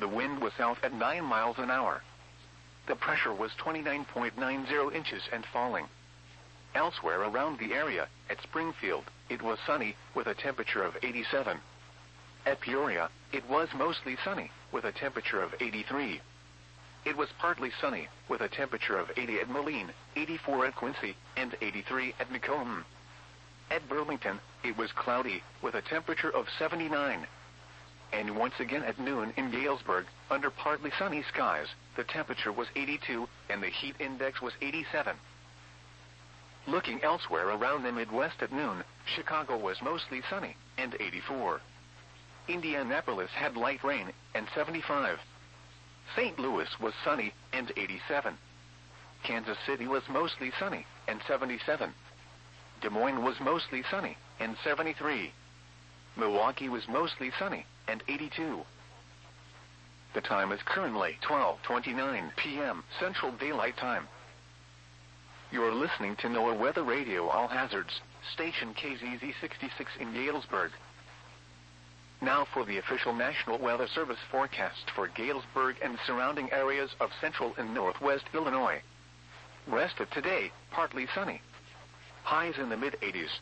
wind was south at 9 miles an hour. The pressure was 29.90 inches and falling. Elsewhere around the area, at Springfield, it was sunny, with a temperature of 87. At Peoria, it was mostly sunny, with a temperature of 83. It was partly sunny, with a temperature of 80 at Moline, 84 at Quincy, and 83 at Macomb. At Burlington, it was cloudy, with a temperature of 79. And once again at noon in Galesburg, under partly sunny skies, the temperature was 82, and the heat index was 87. Looking elsewhere around the Midwest at noon, Chicago was mostly sunny, and 84. Indianapolis had light rain, and 75. St. Louis was sunny, and 87. Kansas City was mostly sunny, and 77. Des Moines was mostly sunny, and 73. Milwaukee was mostly sunny, and 82. The time is currently 12:29 p.m. Central Daylight Time. You're listening to NOAA Weather Radio All Hazards, station KZZ66 in Galesburg. Now for the official National Weather Service forecast for Galesburg and surrounding areas of central and northwest Illinois. Rest of today, partly sunny. Highs in the mid-80s.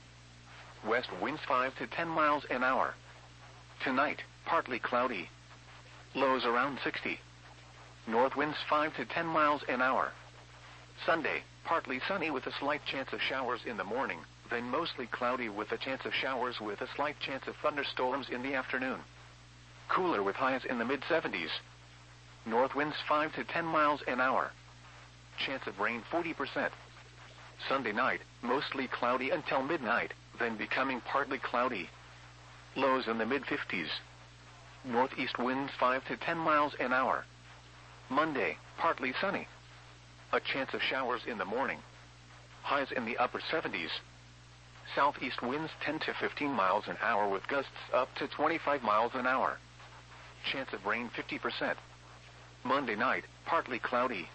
West winds 5 to 10 miles an hour. Tonight, partly cloudy. Lows around 60. North winds 5 to 10 miles an hour. Sunday, partly sunny with a slight chance of showers in the morning, then mostly cloudy with a chance of showers with a slight chance of thunderstorms in the afternoon. Cooler with highs in the mid-70s. North winds 5 to 10 miles an hour. Chance of rain 40%. Sunday night, mostly cloudy until midnight, then becoming partly cloudy. Lows in the mid-50s. Northeast winds 5 to 10 miles an hour. Monday, partly sunny. A chance of showers in the morning. Highs in the upper 70s. Southeast winds 10 to 15 miles an hour with gusts up to 25 miles an hour. Chance of rain 50%. Monday night, partly cloudy.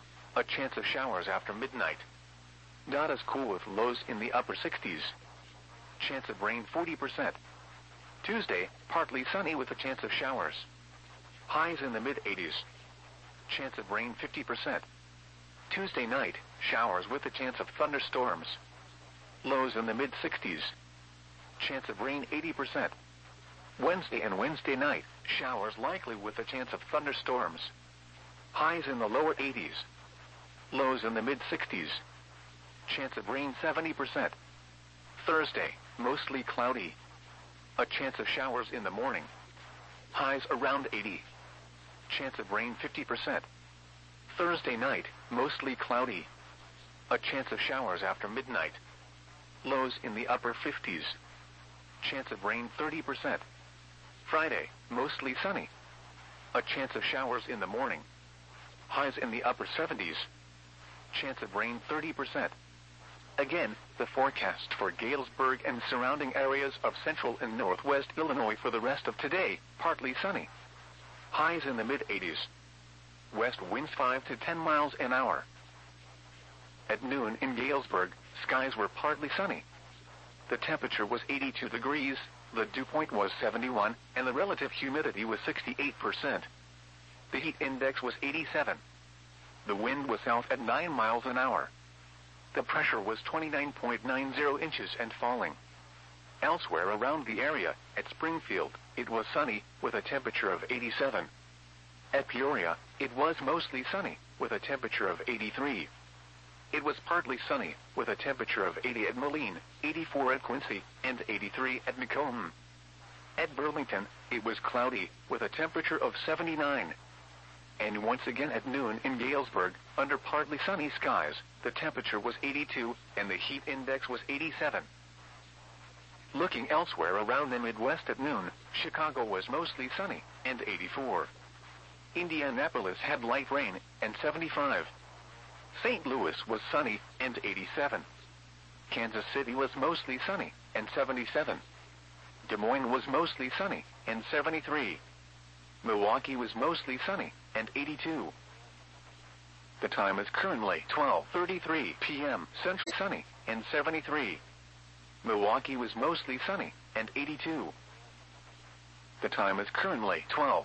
A chance of showers after midnight. Not as cool with lows in the upper 60s. Chance of rain 40%. Tuesday, partly sunny with a chance of showers. Highs in the mid-80s. Chance of rain 50%. Tuesday night, showers with a chance of thunderstorms. Lows in the mid-60s. Chance of rain 80%. Wednesday and Wednesday night, showers likely with a chance of thunderstorms. Highs in the lower 80s. Lows in the mid-60s. Chance of rain 70%. Thursday, mostly cloudy. A chance of showers in the morning. Highs around 80. Chance of rain 50%. Thursday night, mostly cloudy. A chance of showers after midnight. Lows in the upper 50s. Chance of rain 30%. Friday, mostly sunny. A chance of showers in the morning. Highs in the upper 70s. Chance of rain 30%. Again, the forecast for Galesburg and surrounding areas of central and northwest Illinois for the rest of today, partly sunny. Highs in the mid-80s. West winds 5 to 10 miles an hour. At noon in Galesburg, skies were partly sunny. The temperature was 82 degrees, the dew point was 71, and the relative humidity was 68%. The heat index was 87. The wind was south at 9 miles an hour. The pressure was 29.90 inches and falling. Elsewhere around the area, at Springfield, it was sunny, with a temperature of 87. At Peoria, it was mostly sunny, with a temperature of 83. It was partly sunny, with a temperature of 80 at Moline, 84 at Quincy, and 83 at Macomb. At Burlington, it was cloudy, with a temperature of 79. And once again at noon in Galesburg, under partly sunny skies, the temperature was 82, and the heat index was 87. Looking elsewhere around the Midwest at noon, Chicago was mostly sunny, and 84. Indianapolis had light rain, and 75. St. Louis was sunny, and 87. Kansas City was mostly sunny, and 77. Des Moines was mostly sunny, and 73. Milwaukee was mostly sunny, and 82. The time is currently 12:33 p.m. Central sunny, and 73. Milwaukee was mostly sunny, and 82. The time is currently 12